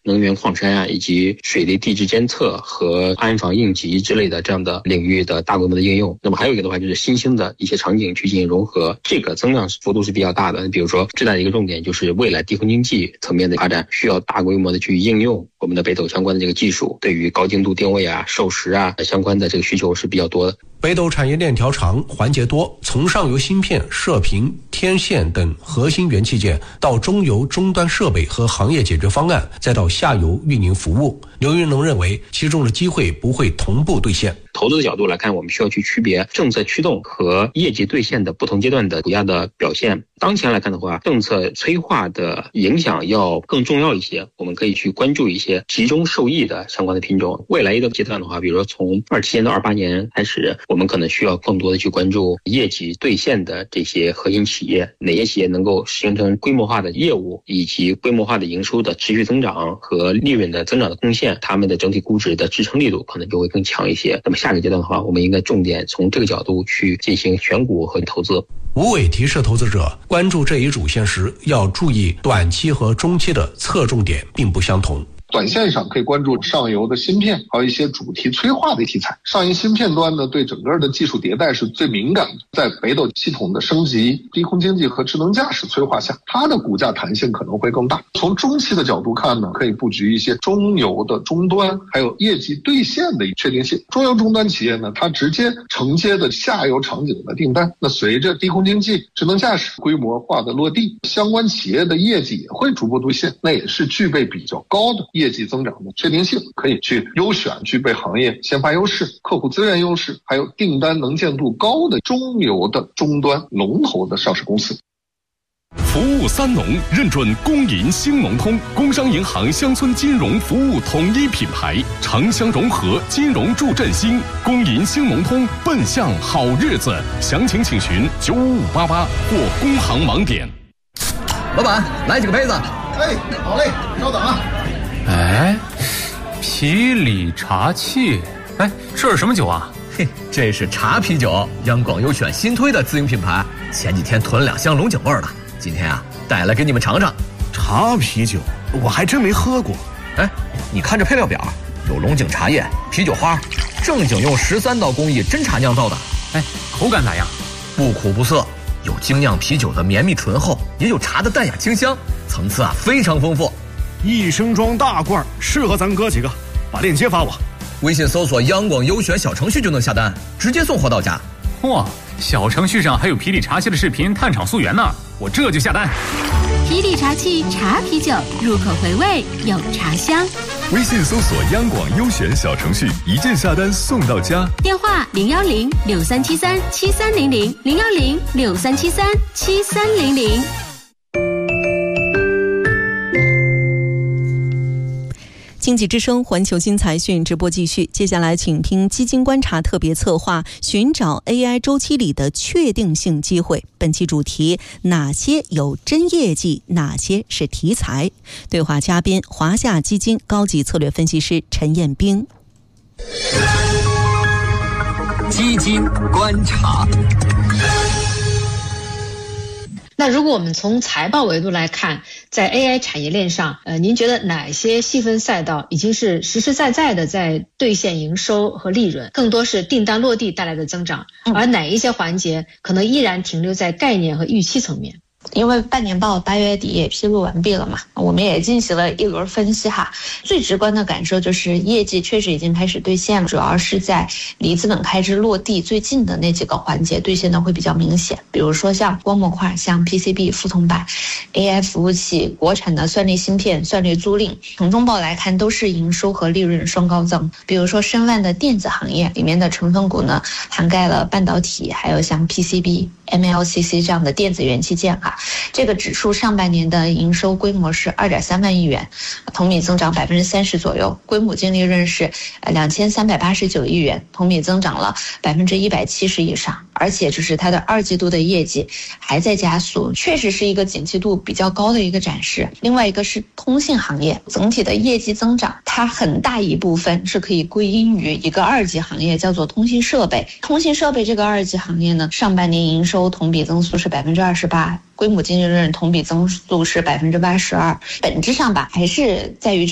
能源矿山啊，以及水利地质监测和安防应急之类的这样的领域的大规模的应用。那么还有一个的话就是新兴的一些场景去进行融合，这个增长幅度是比较大的。比如说最大的一个重点就是未来低空经济层面的发展，需要大规模的去应用我们的北斗相关的这个技术，对于高精度定位啊、授时啊相关的这个需求是比较多的。 北斗产业链条长，环节多，从上游芯片、射频、天线等核心元器件，到中游终端设备和行业解决方案，再到下游运营服务，刘云龙认为其中的机会不会同步兑现。 投资的角度来看，我们需要去区别政策驱动和业绩兑现的不同阶段的股价的表现。当前来看的话，政策催化的影响要更重要一些，我们可以去关注一些集中受益的相关的品种。未来一个阶段的话，比如说从27年到28年开始，我们可能需要更多的去关注业绩兑现的这些核心企业，哪些企业能够形成规模化的业务以及规模化的营收的持续增长和利润的增长的贡献，他们的整体估值的支撑力度可能就会更强一些。那么下个阶段的话，我们应该重点从这个角度去进行选股和投资。 吴伟提示投资者关注这一主线时，要注意短期和中期的侧重点并不相同。 短线上可以关注上游的芯片，还有一些主题催化的题材。上游芯片端呢，对整个的技术迭代是最敏感的，在北斗系统的升级、低空经济和智能驾驶催化下，它的股价弹性可能会更大。从中期的角度看呢，可以布局一些中游的终端，还有业绩兑现的确定性。中游终端企业呢，它直接承接的下游场景的订单，那随着低空经济、智能驾驶规模化的落地，相关企业的业绩也会逐步兑现，那也是具备比较高的业绩增长的确定性，可以去优选具备行业先发优势、客户资源优势，还有订单能见度高的中游的终端龙头的上市公司。 服务三农，认准工银兴农通，工商银行乡村金融服务统一品牌，城乡融合，金融助振兴。工银兴农通，奔向好日子。详情请询95588或工行网点。 老板，来几个杯子。 哎，好嘞，稍等啊。 哎，啤礼茶器，哎，这是什么酒啊？ 嘿，这是茶啤酒，央广优选新推的自营品牌，前几天囤了2箱龙井味的，今天啊带来给你们尝尝。 茶啤酒，我还真没喝过。 哎，你看这配料表，有龙井茶叶、啤酒花，正经用13道工艺真茶酿造的。 哎，口感咋样？ 不苦不涩，有精酿啤酒的绵密醇厚，也有茶的淡雅清香，层次啊非常丰富。 一升装大罐，适合咱哥几个。把链接发我， 微信搜索央广优选小程序就能下单，直接送货到家。 哇，小程序上还有啤礼茶器的视频探厂溯源呢，我这就下单。 啤礼茶器茶啤酒，入口回味有茶香。 微信搜索央广优选小程序，一键下单送到家。 电话010-6373-7300，010-6373-7300。 经济之声环球金财讯直播继续，接下来请听基金观察特别策划，寻找 AI 周期里的确定性机会。本期主题：哪些有真业绩，哪些是题材？对话嘉宾：华夏基金高级策略分析师陈彦兵。 基金观察。 那如果我们从财报维度来看，在 AI 产业链上，您觉得哪些细分赛道已经是实实在在的在兑现营收和利润，更多是订单落地带来的增长，而哪一些环节可能依然停留在概念和预期层面？ 因为半年报8月底也披露完毕了嘛，我们也进行了一轮分析哈。最直观的感受就是业绩确实已经开始兑现了，主要是在离资本开支落地最近的那几个环节兑现的会比较明显，比如说像光模块、像 PCB 覆铜板、AI 服务器、国产的算力芯片、算力租赁，从中报来看都是营收和利润双高增。比如说申万的电子行业里面的成分股呢，涵盖了半导体，还有像 PCB、MLCC 这样的电子元器件啊。这个指数上半年的营收规模是2.3万亿元，同比增长30%左右，规模净利润是2389亿元，同比增长了170%以上。而且就是它的2季度的业绩还在加速，确实是一个景气度比较高的一个展示。另外一个是通信行业，整体的业绩增长，它很大一部分是可以归因于一个2级行业，叫做通信设备。通信设备这个2级行业呢，上半年营收同比增速是28%，规模净利润同比增速是82%，本质上吧，还是在于